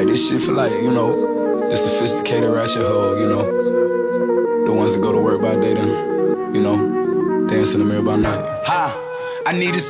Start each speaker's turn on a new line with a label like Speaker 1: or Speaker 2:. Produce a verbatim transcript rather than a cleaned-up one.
Speaker 1: Like, this shit for, like, you know, the sophisticated ratchet hoe, you know, the ones that go to work by day then, you know, dance in the mirror by night. Ha! I need a